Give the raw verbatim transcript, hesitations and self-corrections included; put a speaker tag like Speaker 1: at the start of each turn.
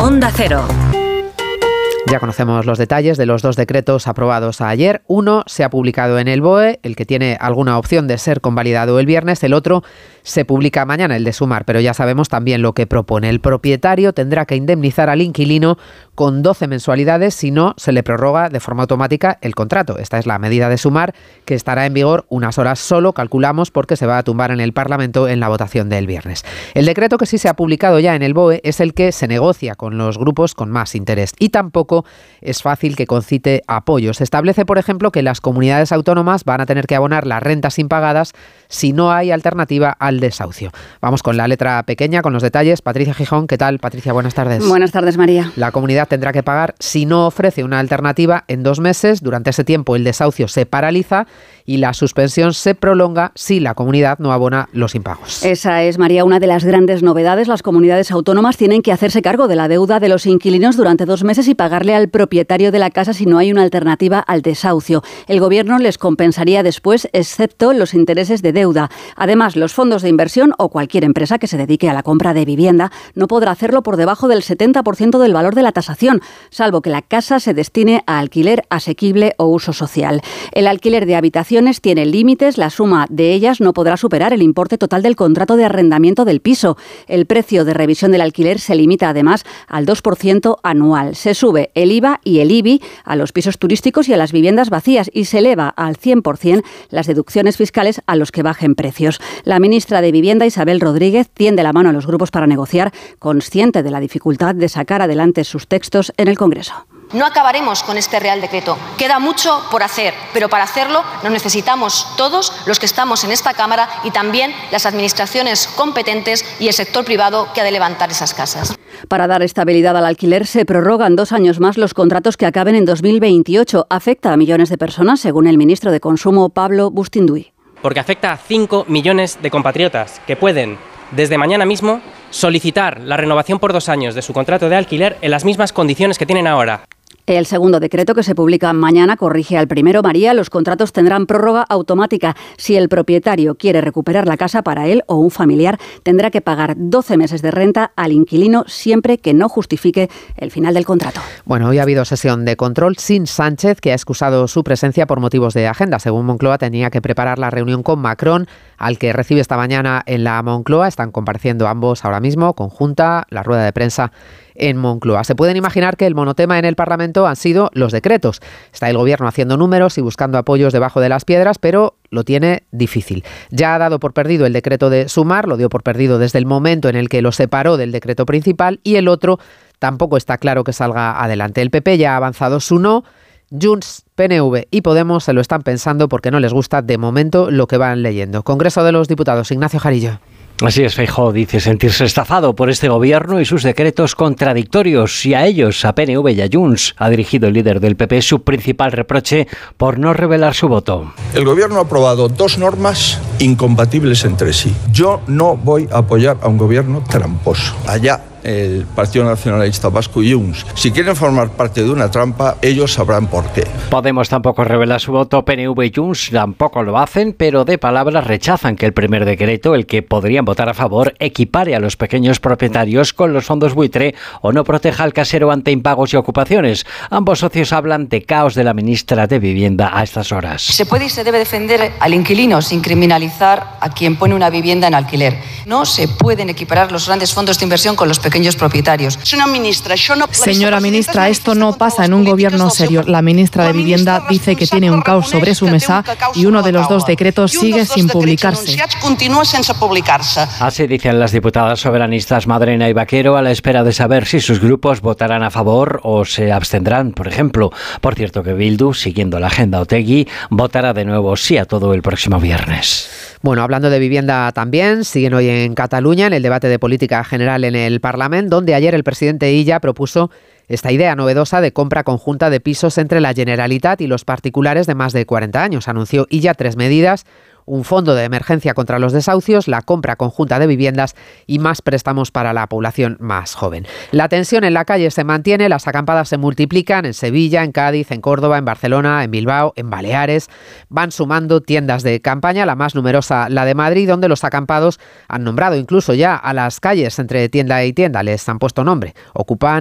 Speaker 1: Onda Cero.
Speaker 2: Ya conocemos los detalles de los dos decretos aprobados ayer. Uno se ha publicado en el B O E, el que tiene alguna opción de ser convalidado el viernes. El otro se publica mañana, el de Sumar, pero ya sabemos también lo que propone. El propietario tendrá que indemnizar al inquilino con doce mensualidades si no se le prorroga de forma automática el contrato. Esta es la medida de Sumar, que estará en vigor unas horas solo, calculamos, porque se va a tumbar en el Parlamento en la votación del viernes. El decreto que sí se ha publicado ya en el B O E es el que se negocia con los grupos con más interés y tampoco es fácil que concite apoyo. Se establece, por ejemplo, que las comunidades autónomas van a tener que abonar las rentas impagadas si no hay alternativa al desahucio. Vamos con la letra pequeña, con los detalles. Patricia Gijón, ¿qué tal? Patricia, buenas tardes.
Speaker 3: Buenas tardes, María.
Speaker 2: La comunidad tendrá que pagar si no ofrece una alternativa en dos meses. Durante ese tiempo el desahucio se paraliza y la suspensión se prolonga si la comunidad no abona los impagos.
Speaker 3: Esa es, María, una de las grandes novedades. Las comunidades autónomas tienen que hacerse cargo de la deuda de los inquilinos durante dos meses y pagarle al propietario de la casa si no hay una alternativa al desahucio. El Gobierno les compensaría después, excepto los intereses de deuda. Además, los fondos de inversión o cualquier empresa que se dedique a la compra de vivienda no podrá hacerlo por debajo del setenta por ciento del valor de la tasación, salvo que la casa se destine a alquiler asequible o uso social. El alquiler de habitaciones tiene límites, la suma de ellas no podrá superar el importe total del contrato de arrendamiento del piso. El precio de revisión del alquiler se limita además al dos por ciento anual. Se sube el I V A y el I B I a los pisos turísticos y a las viviendas vacías y se eleva al cien por ciento las deducciones fiscales a los que bajen precios. La ministra de Vivienda, Isabel Rodríguez, tiende la mano a los grupos para negociar, consciente de la dificultad de sacar adelante sus textos en el Congreso.
Speaker 4: No acabaremos con este Real Decreto. Queda mucho por hacer, pero para hacerlo nos necesitamos todos los que estamos en esta Cámara y también las administraciones competentes y el sector privado que ha de levantar esas casas.
Speaker 3: Para dar estabilidad al alquiler se prorrogan dos años más los contratos que acaben en dos mil veintiocho. Afecta a millones de personas, según el ministro de Consumo, Pablo Bustinduy.
Speaker 5: Porque afecta a cinco millones de compatriotas que pueden, desde mañana mismo, solicitar la renovación por dos años de su contrato de alquiler en las mismas condiciones que tienen ahora.
Speaker 3: El segundo decreto, que se publica mañana, corrige al primero. María, los contratos tendrán prórroga automática. Si el propietario quiere recuperar la casa para él o un familiar, tendrá que pagar doce meses de renta al inquilino siempre que no justifique el final del contrato.
Speaker 2: Bueno, hoy ha habido sesión de control sin Sánchez, que ha excusado su presencia por motivos de agenda. Según Moncloa, tenía que preparar la reunión con Macron, al que recibe esta mañana en la Moncloa. Están compareciendo ambos ahora mismo, conjunta, la rueda de prensa en Moncloa. Se pueden imaginar que el monotema en el Parlamento han sido los decretos. Está el Gobierno haciendo números y buscando apoyos debajo de las piedras, pero lo tiene difícil. Ya ha dado por perdido el decreto de Sumar, lo dio por perdido desde el momento en el que lo separó del decreto principal, y el otro tampoco está claro que salga adelante. El P P ya ha avanzado su no. Junts, P N V y Podemos se lo están pensando porque no les gusta de momento lo que van leyendo. Congreso de los Diputados, Ignacio Jarillo.
Speaker 6: Así es, Feijóo dice sentirse estafado por este gobierno y sus decretos contradictorios, y a ellos, a P N V y a Junts, ha dirigido el líder del P P su principal reproche por no revelar su voto.
Speaker 7: El gobierno ha aprobado dos normas incompatibles entre sí. Yo no voy a apoyar a un gobierno tramposo. Allá el Partido Nacionalista Vasco y Junts. Si quieren formar parte de una trampa, ellos sabrán por qué.
Speaker 6: Podemos tampoco revela su voto, P N V y Junts tampoco lo hacen, pero de palabras rechazan que el primer decreto, el que podrían votar a favor, equipare a los pequeños propietarios con los fondos buitre o no proteja al casero ante impagos y ocupaciones. Ambos socios hablan de caos de la ministra de Vivienda a estas horas.
Speaker 4: Se puede y se debe defender al inquilino sin criminalizar a quien pone una vivienda en alquiler. No se pueden equiparar los grandes fondos de inversión con los pequeños propietarios.
Speaker 8: Señora ministra, esto no pasa en un gobierno serio. La ministra de Vivienda dice que tiene un caos sobre su mesa y uno de los dos decretos sigue sin publicarse.
Speaker 6: Así dicen las diputadas soberanistas Madrena y Vaquero, a la espera de saber si sus grupos votarán a favor o se abstendrán, por ejemplo. Por cierto que Bildu, siguiendo la agenda Otegi, votará de nuevo sí a todo el próximo viernes.
Speaker 2: Bueno, hablando de vivienda también, siguen hoy en Cataluña en el debate de política general en el Parlamento, donde ayer el presidente Illa propuso esta idea novedosa de compra conjunta de pisos entre la Generalitat y los particulares de más de cuarenta años. Anunció Illa tres medidas: un fondo de emergencia contra los desahucios, la compra conjunta de viviendas y más préstamos para la población más joven. La tensión en la calle se mantiene, las acampadas se multiplican en Sevilla, en Cádiz, en Córdoba, en Barcelona, en Bilbao, en Baleares. Van sumando tiendas de campaña, la más numerosa la de Madrid, donde los acampados han nombrado incluso ya a las calles entre tienda y tienda, les han puesto nombre. Ocupan